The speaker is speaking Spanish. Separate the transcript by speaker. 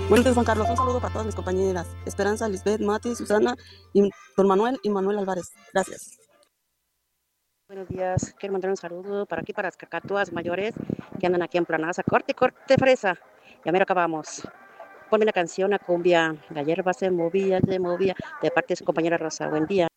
Speaker 1: Buenos días, Juan Carlos. Un saludo para todas mis compañeras. Esperanza, Lisbeth, Mati, Susana y don Manuel y Manuel Álvarez. Gracias.
Speaker 2: Buenos días, quiero mandar un saludo para aquí, para las cacatúas mayores que andan aquí en Planaza. Corte, corte, fresa. Ya mero acabamos. Ponme una canción, a cumbia. La hierba se movía, de parte de su compañera Rosa. Buen día.